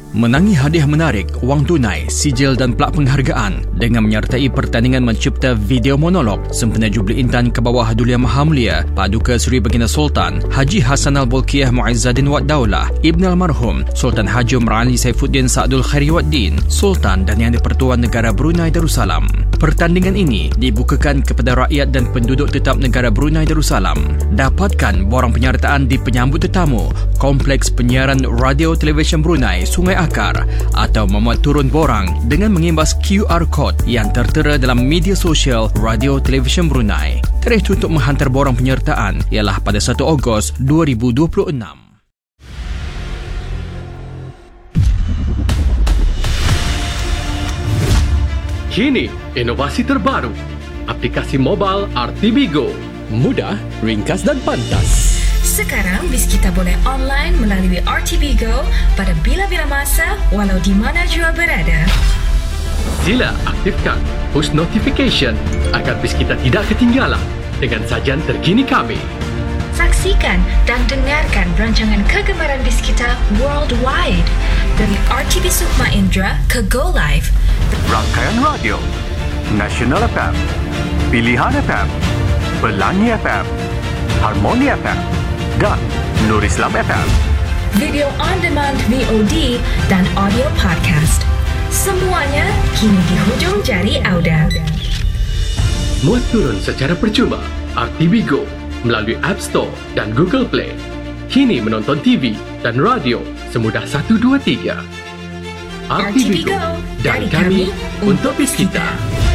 Menangi hadiah menarik, wang tunai, sijil dan plak penghargaan dengan menyertai pertandingan mencipta video monolog sempena Jubli Intan ke bawah Duli Yang Maha Mulia Paduka Seri Baginda Sultan Haji Hassanal Bolkiah Muizzaddin Wad Daulah Ibn Almarhum Sultan Haji Umar Ali Saifuddin Sa'dul Khairi Wad Din Sultan dan Yang di-Pertuan Negara Brunei Darussalam. Pertandingan ini dibukakan kepada rakyat dan penduduk tetap negara Brunei Darussalam. Dapatkan borang penyertaan di penyambut tetamu Kompleks Penyiaran Radio Televisyen Brunei Sungai Akar atau memuat turun borang dengan mengimbas QR Code yang tertera dalam media sosial Radio Televisyen Brunei. Tarikh untuk menghantar borang penyertaan ialah pada 1 Ogos 2026. Kini, inovasi terbaru. Aplikasi mobile RTB Go. Mudah, ringkas dan pantas. Sekarang BizKita boleh online melalui RTB Go pada bila-bila masa walau di mana jua berada. Sila aktifkan push notification agar BizKita tidak ketinggalan dengan sajian terkini kami. Saksikan dan dengarkan rancangan kegemaran BizKita worldwide dari RTB Sukma Indra ke Go Live. Rangkaian radio National FM, Pilihan FM, Pelangi FM, Harmoni FM dan Nur Islam FM. Video on demand VOD dan audio podcast. Semuanya kini di hujung jari Auda. Muat turun secara percuma RTB Go melalui App Store dan Google Play. Kini menonton TV dan radio semudah 1, 2, 3. RTB Go dari kami untuk BizKita.